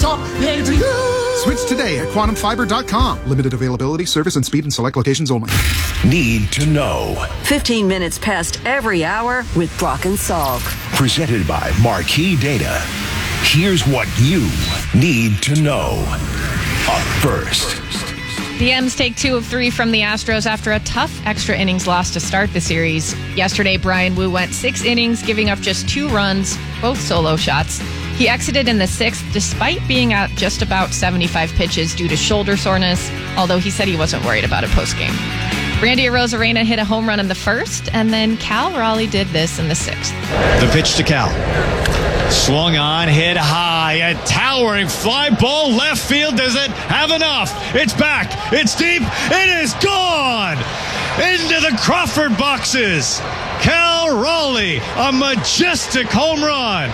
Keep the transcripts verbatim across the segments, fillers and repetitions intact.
Switch today at quantum fiber dot com. Limited availability, service and speed in select locations only. Need to know. fifteen minutes past every hour with Brock and Salk. Presented by Marquee Data. Here's what you need to know. Up first. The M's take two of three from the Astros after a tough extra innings loss to start the series. Yesterday, Bryan Woo went six innings, giving up just two runs, both solo shots. He exited in the sixth despite being at just about seventy-five pitches due to shoulder soreness, although he said he wasn't worried about it postgame. Randy Arozarena hit a home run in the first, and then Cal Raleigh did this in the sixth. The pitch to Cal. Swung on, hit high, a towering fly ball left field. Does it have enough? It's back. It's deep. It is gone. Into the Crawford boxes. Cal Raleigh, a majestic home run.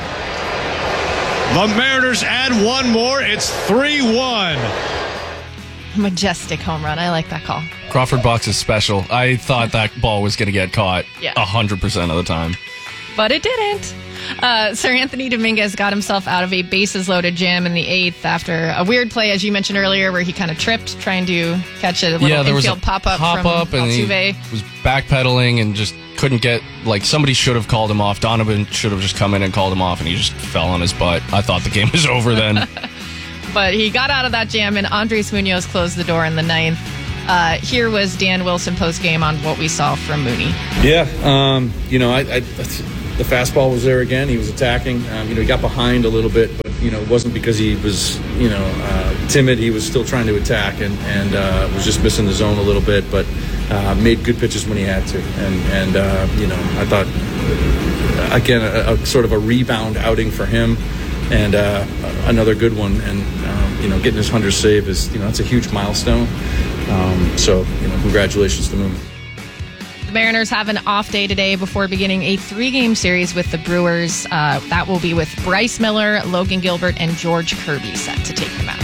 The Mariners add one more. It's three one. Majestic home run. I like that call. Crawford box is special. I thought that ball was going to get caught Yeah. one hundred percent of the time. But it didn't. Uh, Sir Anthony Dominguez got himself out of a bases-loaded jam in the eighth after a weird play, as you mentioned earlier, where he kind of tripped trying to catch a little yeah, there infield was a pop-up pop from up and Altuve. he was backpedaling and just couldn't get, like, somebody should have called him off. Donovan should have just come in and called him off, and he just fell on his butt. I thought the game was over then. But he got out of that jam, and Andres Munoz closed the door in the ninth. Uh, here was Dan Wilson post-game on what we saw from Mooney. Yeah, um, you know, I, I, the fastball was there again. He was attacking. Um, you know, he got behind a little bit, but, you know, it wasn't because he was, you know, uh, timid. He was still trying to attack and, and uh, was just missing the zone a little bit, but uh, made good pitches when he had to. And, and uh, you know, I thought, again, a, a sort of a rebound outing for him. And uh, another good one, and um, you know, getting his hundredth save is, you know, that's a huge milestone. Um, so, you know, congratulations to Moon. The Mariners have an off day today before beginning a three-game series with the Brewers. Uh, that will be with Bryce Miller, Logan Gilbert, and George Kirby set to take them out.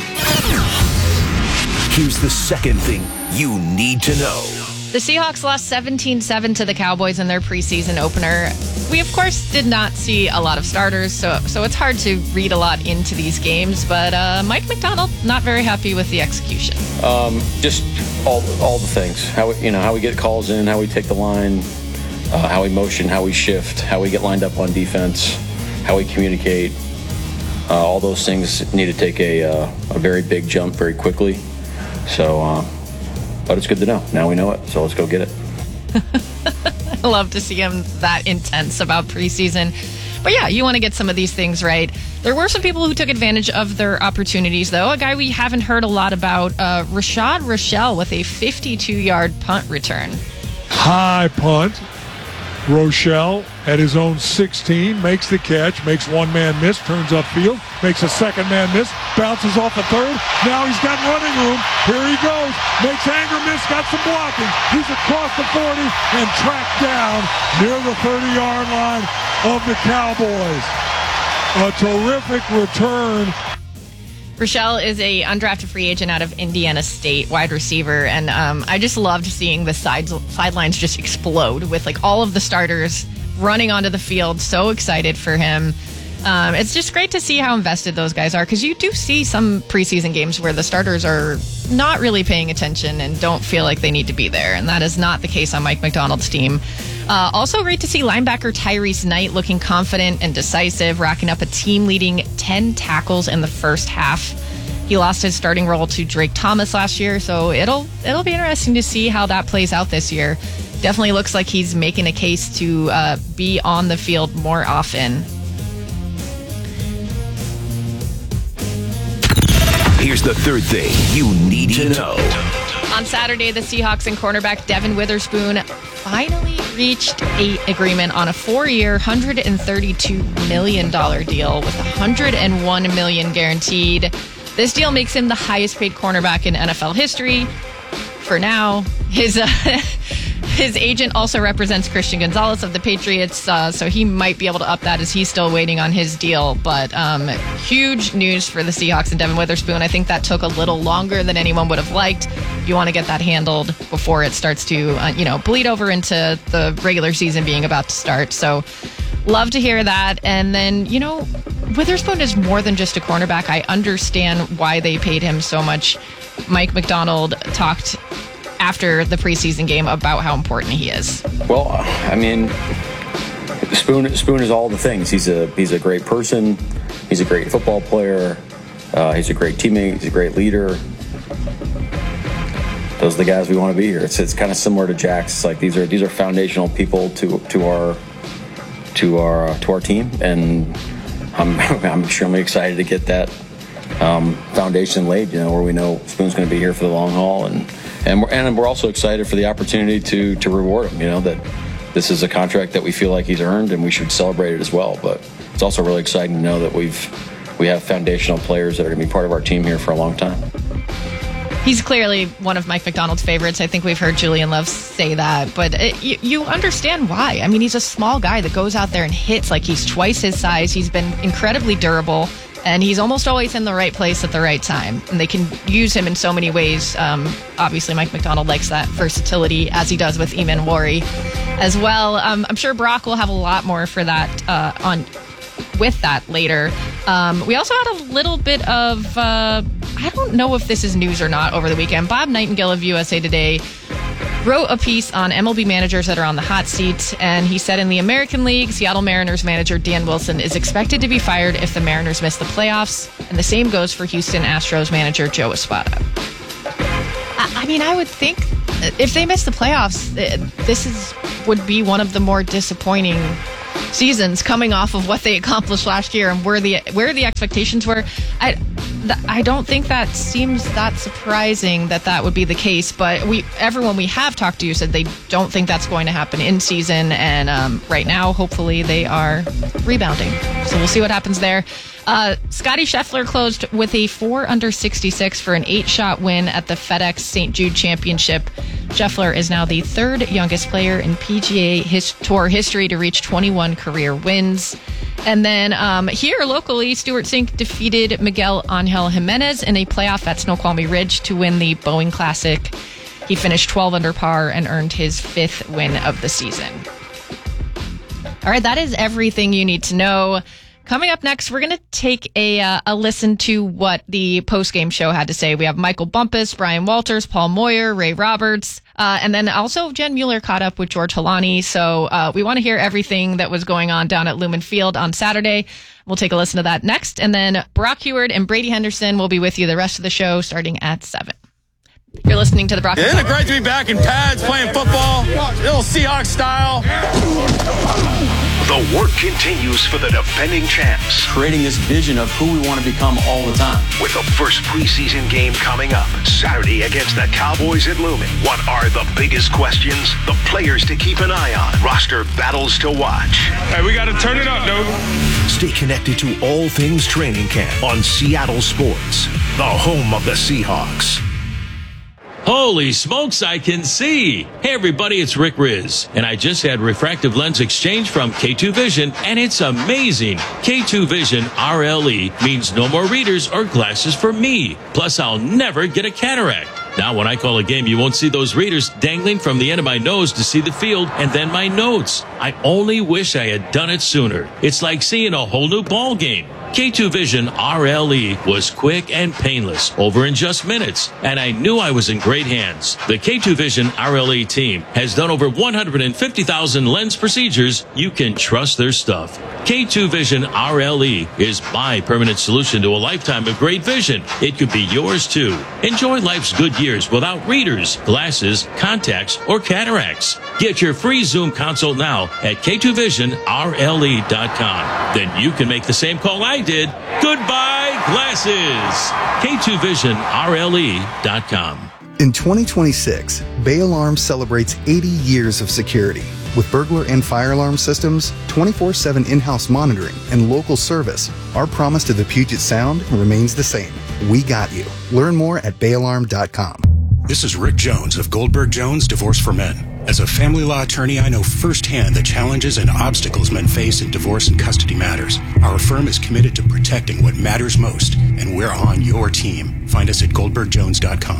Here's the second thing you need to know. The Seahawks lost seventeen seven to the Cowboys in their preseason opener. We, of course, did not see a lot of starters, so so it's hard to read a lot into these games, but uh, Mike Macdonald, not very happy with the execution. Um, just all all the things. How we, you know, how we get calls in, how we take the line, uh, how we motion, how we shift, how we get lined up on defense, how we communicate. Uh, all those things need to take a, uh, a very big jump very quickly. So, uh, but it's good to know. Now we know it, so let's go get it. I love to see him that intense about preseason. But yeah, you want to get some of these things right. There were some people who took advantage of their opportunities, though. A guy we haven't heard a lot about, uh, Rashad Rochelle, with a fifty-two-yard punt return. High punt. Rochelle at his own sixteen makes the catch, makes one man miss, turns upfield, makes a second man miss, bounces off a third. Now he's got running room. Here he goes. Makes anger miss, got some blocking. He's across the forty and tracked down near the thirty-yard line of the Cowboys. A terrific return. Rochelle is a undrafted free agent out of Indiana State, wide receiver, and um, I just loved seeing the sides, sidelines just explode with like all of the starters running onto the field. So excited for him. Um, it's just great to see how invested those guys are, because you do see some preseason games where the starters are not really paying attention and don't feel like they need to be there, and that is not the case on Mike Macdonald's team. Uh, also great to see linebacker Tyrese Knight looking confident and decisive, racking up a team-leading ten tackles in the first half. He lost his starting role to Drake Thomas last year, so it'll it'll be interesting to see how that plays out this year. Definitely looks like he's making a case to uh, be on the field more often. Here's the third thing you need to know. On Saturday, the Seahawks and cornerback Devin Witherspoon finally reached an agreement on a four-year, one hundred thirty-two million dollars deal with one hundred one million dollars guaranteed. This deal makes him the highest-paid cornerback in N F L history. For now, his uh, his agent also represents Christian Gonzalez of the Patriots, uh, so he might be able to up that as he's still waiting on his deal. But um, huge news for the Seahawks and Devin Witherspoon. I think that took a little longer than anyone would have liked. You want to get that handled before it starts to, uh, you know, bleed over into the regular season being about to start. So Love to hear that. And then, you know, Witherspoon is more than just a cornerback. I understand why they paid him so much. Mike Macdonald talked after the preseason game about how important he is. Well, I mean, Spoon Spoon is all the things. He's a he's a great person. He's a great football player. Uh, he's a great teammate. He's a great leader. Those are the guys we want to be here. It's it's kind of similar to Jack's. It's like these are these are foundational people to to our to our uh, to our team, and I'm I'm extremely excited to get that um, foundation laid. You know, where we know Spoon's going to be here for the long haul, and and we're, and we're also excited for the opportunity to to reward him. You know, that this is a contract that we feel like he's earned, and we should celebrate it as well. But it's also really exciting to know that we've we have foundational players that are going to be part of our team here for a long time. He's clearly one of Mike Macdonald's favorites. I think we've heard Julian Love say that, but it, you, you understand why. I mean, he's a small guy that goes out there and hits like he's twice his size. He's been incredibly durable, and he's almost always in the right place at the right time. And they can use him in so many ways. Um, obviously, Mike Macdonald likes that versatility, as he does with Eamon Wari as well. Um, I'm sure Brock will have a lot more for that uh, on with that later. Um, we also had a little bit of, uh, I don't know if this is news or not over the weekend. Bob Nightingale of U S A Today wrote a piece on M L B managers that are on the hot seat, and he said in the American League, Seattle Mariners manager Dan Wilson is expected to be fired if the Mariners miss the playoffs, and the same goes for Houston Astros manager Joe Espada. I, I mean, I would think if they miss the playoffs, this is would be one of the more disappointing seasons coming off of what they accomplished last year and where the where the expectations were. I th- I don't think that seems that surprising that that would be the case, but we everyone we have talked to said they don't think that's going to happen in season, and um, right now hopefully they are rebounding, so we'll see what happens there. Uh, Scotty Scheffler closed with a four under sixty-six for an eight-shot win at the FedEx Saint Jude Championship. Scheffler is now the third youngest player in P G A his- Tour history to reach twenty-one career wins. And then um, here locally, Stuart Sink defeated Miguel Angel Jimenez in a playoff at Snoqualmie Ridge to win the Boeing Classic. He finished twelve under par and earned his fifth win of the season. All right, that is everything you need to know. Coming up next, we're going to take a uh, a listen to what the post-game show had to say. We have Michael Bumpus, Brian Walters, Paul Moyer, Ray Roberts, uh, and then also Jen Mueller caught up with George Halani. So uh, we want to hear everything that was going on down at Lumen Field on Saturday. We'll take a listen to that next. And then Brock Heward and Brady Henderson will be with you the rest of the show starting at seven. You're listening to the Brock. Isn't it great to be back in pads playing football? Little Seahawks style. The work continues for the defending champs. Creating this vision of who we want to become all the time. With the first preseason game coming up Saturday against the Cowboys at Lumen. What are the biggest questions? The players to keep an eye on. Roster battles to watch. Hey, we got to turn it up, dude. Stay connected to all things training camp on Seattle Sports, the home of the Seahawks. Holy smokes, I can see. Hey everybody, it's Rick Riz, and I just had refractive lens exchange from K two Vision, and it's amazing. K two Vision R L E means no more readers or glasses for me. Plus, I'll never get a cataract. Now, when I call a game, you won't see those readers dangling from the end of my nose to see the field and then my notes. I only wish I had done it sooner. It's like seeing a whole new ball game. K two Vision R L E was quick and painless, over in just minutes, and I knew I was in great hands. The K two Vision R L E team has done over one hundred fifty thousand lens procedures. You can trust their stuff. K two Vision R L E is my permanent solution to a lifetime of great vision. It could be yours too. Enjoy life's good years without readers, glasses, contacts, or cataracts. Get your free Zoom consult now at K two vision R L E dot com. Then you can make the same call I did. Goodbye, glasses. K two vision R L E dot com. In twenty twenty-six, Bay Alarm celebrates eighty years of security. With burglar and fire alarm systems, twenty-four seven in-house monitoring, and local service, our promise to the Puget Sound remains the same. We got you. Learn more at bay alarm dot com. This is Rick Jones of Goldberg Jones Divorce for Men. As a family law attorney, I know firsthand the challenges and obstacles men face in divorce and custody matters. Our firm is committed to protecting what matters most, and we're on your team. Find us at goldberg jones dot com.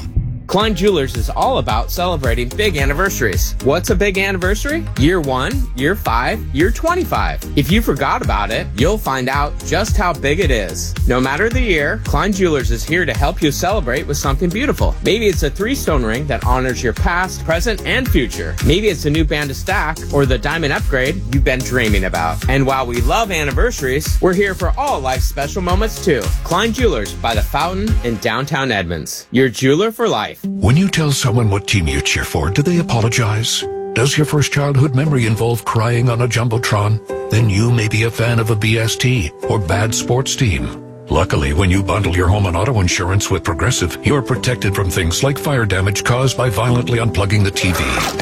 Klein Jewelers is all about celebrating big anniversaries. What's a big anniversary? Year one, year five, year twenty-five. If you forgot about it, you'll find out just how big it is. No matter the year, Klein Jewelers is here to help you celebrate with something beautiful. Maybe it's a three-stone ring that honors your past, present, and future. Maybe it's a new band to stack or the diamond upgrade you've been dreaming about. And while we love anniversaries, we're here for all life's special moments too. Klein Jewelers by the Fountain in downtown Edmonds. Your jeweler for life. When you tell someone what team you cheer for, do they apologize? Does your first childhood memory involve crying on a Jumbotron? Then you may be a fan of a B S T or bad sports team. Luckily, when you bundle your home and auto insurance with Progressive, you're protected from things like fire damage caused by violently unplugging the T V.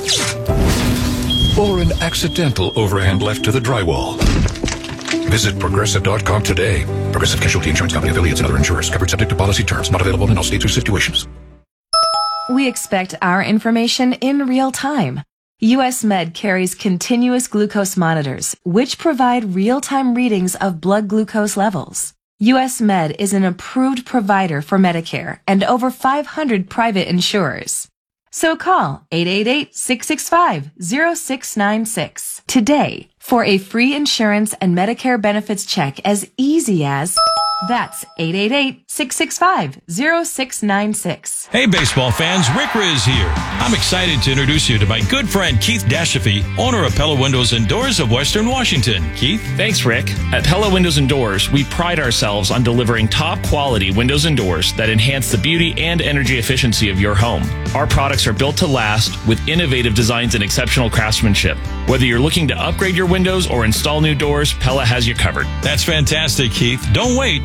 Or an accidental overhand left to the drywall. Visit Progressive dot com today. Progressive Casualty Insurance Company, affiliates, and other insurers. Covered subject to policy terms. Not available in all states or situations. We expect our information in real time. U S Med carries continuous glucose monitors, which provide real-time readings of blood glucose levels. U S Med is an approved provider for Medicare and over five hundred private insurers. So call eight eight eight, six six five, zero six nine six today for a free insurance and Medicare benefits check as easy as... That's eight eight eight, six six five, zero six nine six. Hey, baseball fans, Rick Riz here. I'm excited to introduce you to my good friend Keith Dashafee, owner of Pella Windows and Doors of Western Washington. Keith? Thanks, Rick. At Pella Windows and Doors, we pride ourselves on delivering top quality windows and doors that enhance the beauty and energy efficiency of your home. Our products are built to last with innovative designs and exceptional craftsmanship. Whether you're looking to upgrade your windows or install new doors, Pella has you covered. That's fantastic, Keith. Don't wait.